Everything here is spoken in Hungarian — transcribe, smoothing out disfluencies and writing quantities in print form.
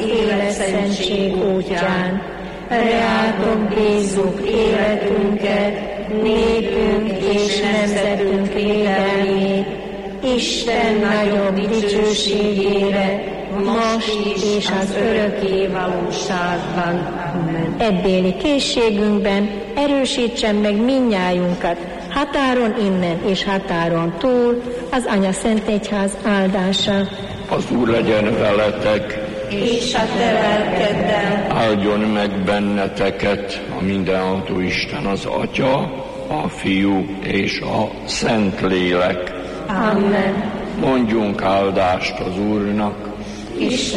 élet szentség útján. Reátok bízzuk életünket, népünk és nemzetünk védelmét, Isten nagyobb dicsőségére, most és az örökké valóságban. Amen. Ebbéli készségünkben erősítsen meg mindnyájunkat, határon innen és határon túl, az Anya Szent Egyház áldása. Az Úr legyen veletek, és a te lelkeddel. áldjon meg benneteket a mindenható Isten, az Atya, a Fiú és a Szentlélek. Amen. Mondjunk áldást az Úrnak. Isten